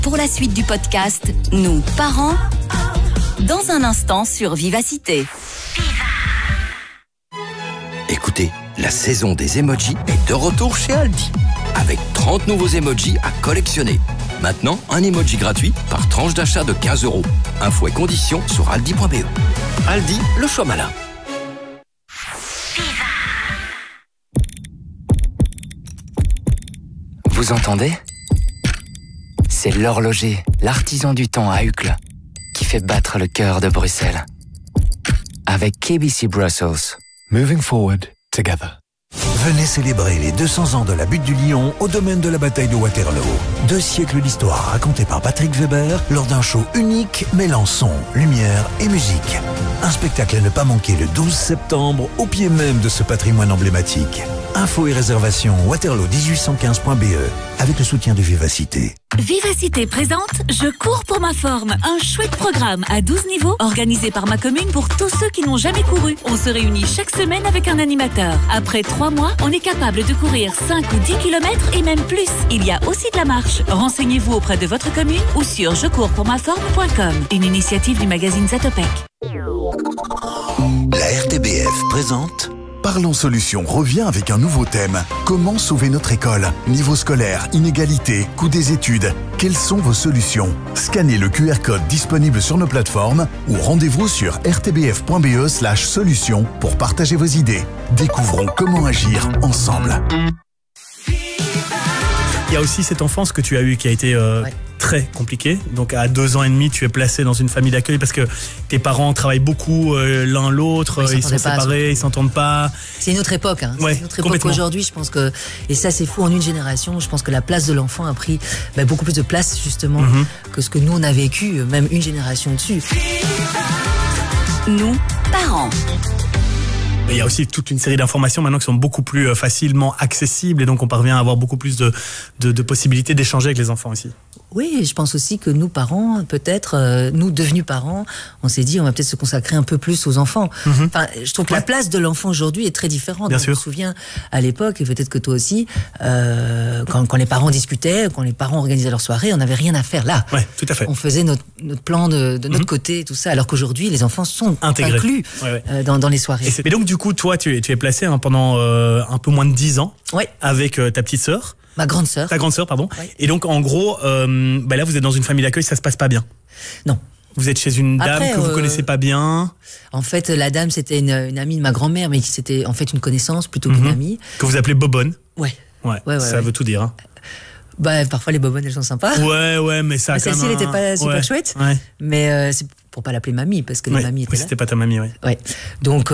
pour la suite du podcast Nous, parents, dans un instant sur Vivacité. Écoutez, la saison des emojis est de retour chez Aldi. Avec 30 nouveaux emojis à collectionner. Maintenant, un emoji gratuit par tranche d'achat de 15 €. Infos et conditions sur aldi.be. Aldi, le choix malin. Vous entendez ? C'est l'horloger, l'artisan du temps à Uccle, qui fait battre le cœur de Bruxelles. Avec KBC Brussels. Moving forward together. Venez célébrer les 200 ans de la butte du Lion au domaine de la bataille de Waterloo. 2 siècles d'histoire racontée par Patrick Weber lors d'un show unique mêlant son, lumière et musique. Un spectacle à ne pas manquer le 12 septembre au pied même de ce patrimoine emblématique. Infos et réservations waterloo1815.be avec le soutien de Vivacité. Vivacité présente Je cours pour ma forme, un chouette programme à 12 niveaux organisé par ma commune pour tous ceux qui n'ont jamais couru. On se réunit chaque semaine avec un animateur. Après 3 mois, on est capable de courir 5 ou 10 km et même plus. Il y a aussi de la marche. Renseignez-vous auprès de votre commune ou sur jecourspourmaforme.com. Une initiative du magazine Zatopek. La RTBF présente Parlons Solutions revient avec un nouveau thème. Comment sauver notre école ? Niveau scolaire, inégalité, coût des études. Quelles sont vos solutions ? Scannez le QR code disponible sur nos plateformes ou rendez-vous sur rtbf.be/solutions pour partager vos idées. Découvrons comment agir ensemble. Il y a aussi cette enfance que tu as eue qui a été très compliquée. Donc à 2 ans et demi, tu es placé dans une famille d'accueil parce que tes parents travaillent beaucoup l'un l'autre, ils sont séparés, ils s'entendent pas. C'est une autre époque. Hein. Ouais, c'est une autre époque aujourd'hui, je pense que, et ça c'est fou en une génération, je pense que la place de l'enfant a pris beaucoup plus de place justement que ce que nous on a vécu, même une génération dessus. Nous, parents. Il y a aussi toute une série d'informations maintenant qui sont beaucoup plus facilement accessibles et donc on parvient à avoir beaucoup plus de possibilités d'échanger avec les enfants aussi. Oui, je pense aussi que nous, parents, peut-être, nous devenus parents, on s'est dit on va peut-être se consacrer un peu plus aux enfants. Enfin, je trouve que la place de l'enfant aujourd'hui est très différente. Bien sûr. Je me souviens à l'époque, et peut-être que toi aussi, quand les parents discutaient, quand les parents organisaient leur soirée, on n'avait rien à faire là. Ouais, tout à fait. On faisait notre plan de notre côté et tout ça, alors qu'aujourd'hui, les enfants sont inclus dans les soirées. Mais donc, du coup, toi, tu es placé pendant un peu moins de 10 ans avec ta petite sœur. Ma grande sœur. Ta grande sœur, pardon. Ouais. Et donc, en gros, là, vous êtes dans une famille d'accueil, ça se passe pas bien. Non. Vous êtes chez une dame que vous connaissez pas bien. En fait, la dame, c'était une amie de ma grand-mère, mais c'était en fait une connaissance plutôt qu'une amie. Que vous appelez Bobonne. Ouais, ça veut tout dire. Hein. Parfois les Bobonnes, elles sont sympas. Ouais, mais ça. Celle-ci, elle était pas super chouette. Ouais. Mais c'est pour pas l'appeler mamie, parce que les mamies étaient là. C'était pas ta mamie, Ouais. Donc,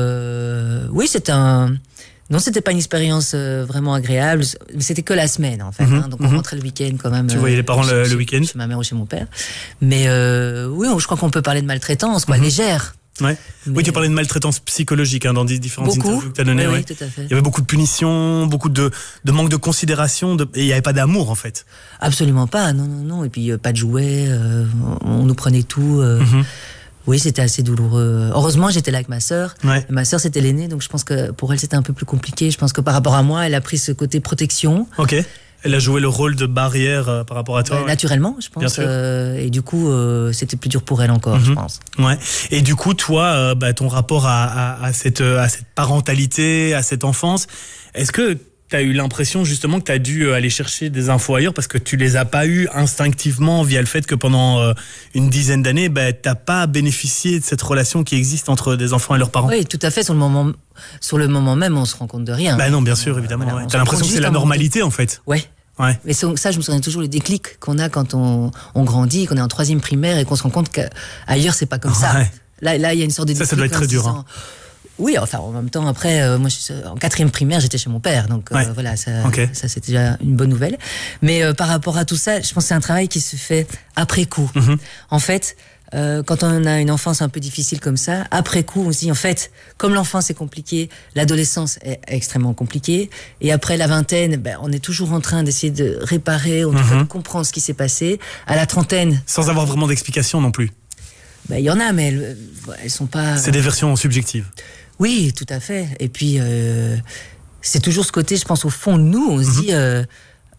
oui, non, c'était pas une expérience vraiment agréable. C'était que la semaine, en fait. Donc, on rentrait le week-end quand même. Tu voyais les parents le week-end ? Chez ma mère ou chez mon père. Mais oui, je crois qu'on peut parler de maltraitance, légère. Ouais. Oui, tu parlais de maltraitance psychologique dans différentes interviews que tu as données. Oui, tout à fait. Il y avait beaucoup de punitions, beaucoup de manque de considération, et il n'y avait pas d'amour, en fait. Absolument pas, non. Et puis, pas de jouets, on nous prenait tout. Oui, c'était assez douloureux. Heureusement, j'étais là avec ma sœur. Ouais. Ma sœur, c'était l'aînée, donc je pense que pour elle, c'était un peu plus compliqué. Je pense que par rapport à moi, elle a pris ce côté protection. Ok. Elle a joué le rôle de barrière par rapport à toi. Naturellement, je pense. Et du coup, c'était plus dur pour elle encore, je pense. Ouais. Et du coup, toi, ton rapport à cette parentalité, à cette enfance, est-ce que t'as eu l'impression justement que t'as dû aller chercher des infos ailleurs parce que tu les as pas eues instinctivement via le fait que pendant une dizaine d'années, t'as pas bénéficié de cette relation qui existe entre des enfants et leurs parents? Oui, tout à fait. Sur le moment même, on se rend compte de rien. Non, bien sûr, évidemment. Voilà, t'as l'impression que c'est la normalité, en fait. Ouais. Mais ça, je me souviens toujours les déclics qu'on a quand on grandit, qu'on est en 3e primaire et qu'on se rend compte qu'ailleurs, c'est pas comme ça. Là, il y a une sorte de déclic. Ça doit être très dur. Oui, enfin, en même temps, après, moi, en 4e primaire, j'étais chez mon père. Donc, voilà, ça, c'était déjà une bonne nouvelle. Mais par rapport à tout ça, je pense que c'est un travail qui se fait après coup. En fait, quand on a une enfance un peu difficile comme ça, après coup, on se dit, en fait, comme l'enfance est compliquée, l'adolescence est extrêmement compliquée. Et après la vingtaine, on est toujours en train d'essayer de réparer, en tout cas de comprendre ce qui s'est passé. À la trentaine... Sans avoir vraiment d'explication non plus. Il y en a, mais elles sont pas... C'est des versions subjectives. Oui, tout à fait. Et puis, c'est toujours ce côté, je pense, au fond de nous, on se dit,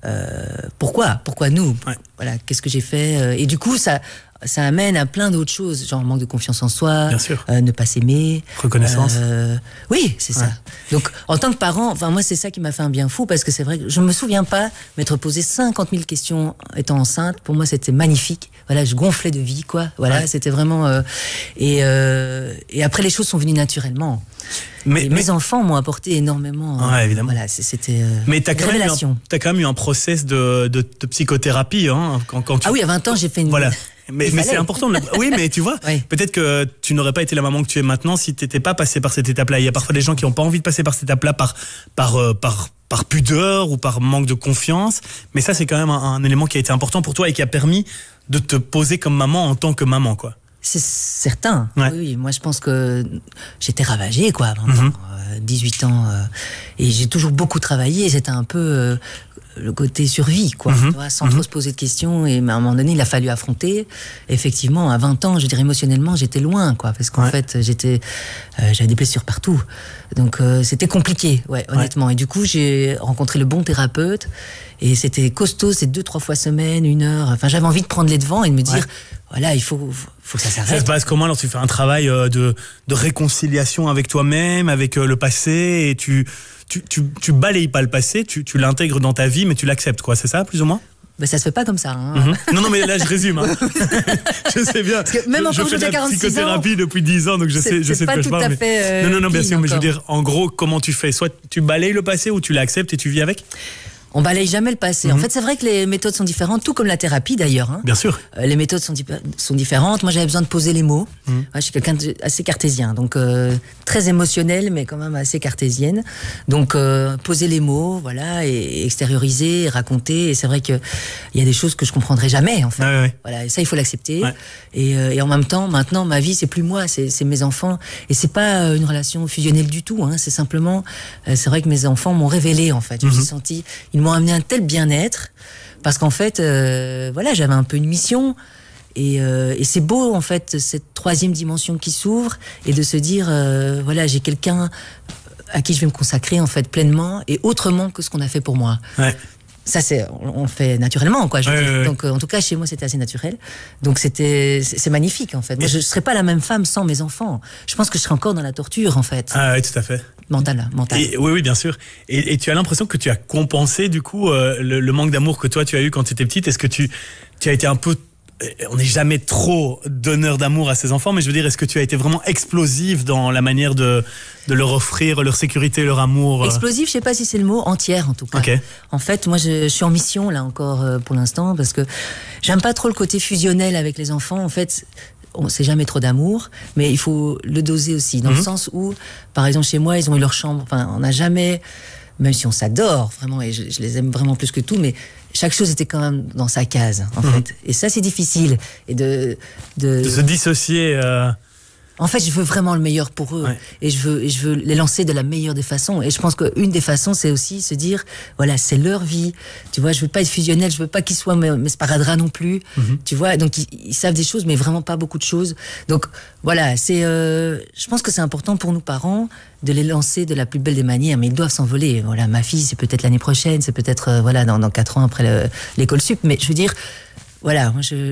pourquoi nous? Voilà, qu'est-ce que j'ai fait? Et du coup, ça amène à plein d'autres choses, genre manque de confiance en soi, ne pas s'aimer, reconnaissance. Oui, c'est ça. Donc, en tant que parent, enfin moi, c'est ça qui m'a fait un bien fou, parce que c'est vrai que je me souviens pas m'être posé 50 000 questions étant enceinte. Pour moi, c'était magnifique. Voilà, je gonflais de vie, quoi. Voilà, c'était vraiment. Et après, les choses sont venues naturellement. Mais mes enfants m'ont apporté énormément. Évidemment. Voilà, c'était. Mais t'as quand même eu un process de psychothérapie, hein, quand tu. Ah oui, à 20 ans, j'ai fait une. Voilà. Mais c'est important. Oui, mais tu vois, peut-être que tu n'aurais pas été la maman que tu es maintenant si t'étais pas passé par cette étape-là. Il y a parfois des gens qui n'ont pas envie de passer par cette étape-là par pudeur ou par manque de confiance. Mais ça, c'est quand même un élément qui a été important pour toi et qui a permis de te poser comme maman en tant que maman, quoi. C'est certain. Oui, moi je pense que j'étais ravagée, quoi, vraiment. 18 ans. Et j'ai toujours beaucoup travaillé. C'était un peu le côté survie, quoi, tu vois, sans trop se poser de questions. Et à un moment donné, il a fallu affronter. Effectivement, à 20 ans, je dirais émotionnellement, j'étais loin, quoi, parce qu'en fait, j'avais des blessures partout. Donc, c'était compliqué, honnêtement. Et du coup, j'ai rencontré le bon thérapeute. Et c'était costaud, c'est 2-3 fois semaine, 1 heure. Enfin, j'avais envie de prendre les devants et de me dire, voilà, il faut que ça s'arrête. Ça se passe comment alors? Tu fais un travail de réconciliation avec toi-même, avec le passé, et tu balayes pas le passé, tu l'intègres dans ta vie, mais tu l'acceptes, quoi. C'est ça, plus ou moins? Ben, ça se fait pas comme ça. Hein. Non, mais là, je résume. Hein. Je sais bien. Parce que même je fais de la psychothérapie depuis 10 ans, donc je sais de quoi je parle. Non, bien sûr, mais je veux dire, en gros, comment tu fais? Soit tu balayes le passé ou tu l'acceptes et tu vis avec? On balaye jamais le passé. En fait, c'est vrai que les méthodes sont différentes, tout comme la thérapie d'ailleurs. Hein. Bien sûr. Les méthodes sont différentes. Moi, j'avais besoin de poser les mots. Je suis quelqu'un assez cartésien, donc très émotionnel, mais quand même assez cartésienne. Donc, poser les mots, voilà, et extérioriser, et raconter. Et c'est vrai que il y a des choses que je comprendrai jamais, en fait. Voilà, et ça, il faut l'accepter. Et en même temps, maintenant, ma vie, c'est plus moi, c'est mes enfants. Et c'est pas une relation fusionnelle du tout. Hein. C'est simplement, c'est vrai que mes enfants m'ont révélé, en fait. Je me suis sentie, ils m'ont amené un tel bien-être, parce qu'en fait, voilà, j'avais un peu une mission, et c'est beau, en fait, cette troisième dimension qui s'ouvre, et de se dire, voilà, j'ai quelqu'un à qui je vais me consacrer, en fait, pleinement, et autrement que ce qu'on a fait pour moi. Ça, on le fait naturellement, quoi. Donc, en tout cas, chez moi, c'était assez naturel. Donc, c'est magnifique, en fait. Moi, je serais pas la même femme sans mes enfants. Je pense que je serais encore dans la torture, en fait. Ah oui, tout à fait. Mental. Oui, bien sûr. Et tu as l'impression que tu as compensé, du coup, le manque d'amour que toi, tu as eu quand tu étais petite. Est-ce que tu as été un peu... On n'est jamais trop donneur d'amour à ses enfants, mais je veux dire, est-ce que tu as été vraiment explosive dans la manière de leur offrir leur sécurité, leur amour? Explosive, je sais pas si c'est le mot, entière en tout cas. En fait, moi je suis en mission là encore pour l'instant, parce que j'aime pas trop le côté fusionnel avec les enfants. En fait, c'est jamais trop d'amour, mais il faut le doser aussi, dans le sens où, par exemple chez moi, ils ont eu leur chambre, enfin on n'a jamais... Même si on s'adore vraiment, et je les aime vraiment plus que tout, mais chaque chose était quand même dans sa case, en fait. Et ça, c'est difficile. Et de se dissocier. En fait, je veux vraiment le meilleur pour eux. Et je veux les lancer de la meilleure des façons. Et je pense qu'une des façons, c'est aussi se dire, voilà, c'est leur vie. Tu vois, je veux pas être fusionnel, je veux pas qu'ils soient mes sparadraps non plus. Tu vois, donc ils savent des choses, mais vraiment pas beaucoup de choses. Donc, voilà, je pense que c'est important pour nous parents de les lancer de la plus belle des manières, mais ils doivent s'envoler. Voilà, ma fille, c'est peut-être l'année prochaine, c'est peut-être, voilà, dans 4 ans après l'école sup. Mais je veux dire, voilà, moi,